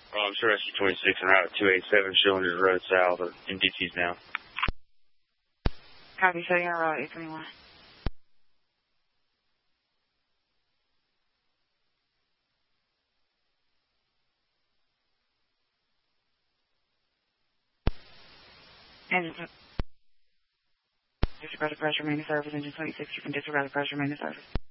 I'm sure SC-26 and Route 287 showing the road south of MDTs now. Copy, showing on Route 821. Engine disregard the pressure, main service. Engine 26, you can disregard the pressure, main service.